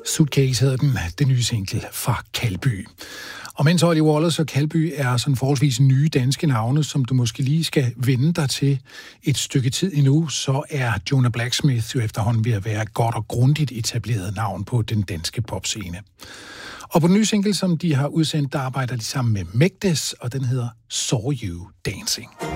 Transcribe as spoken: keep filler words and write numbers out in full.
Suitcase hedder den, det nye single fra Kalby. Og mens Ollie Wallace og Kalby er sådan forholdsvis nye danske navne, som du måske lige skal vende dig til et stykke tid endnu, så er Jonah Blacksmith jo efterhånden ved at være et godt og grundigt etableret navn på den danske popscene. Og på den nye single, som de har udsendt, der arbejder de sammen med Megdes, og den hedder Saw You Dancing.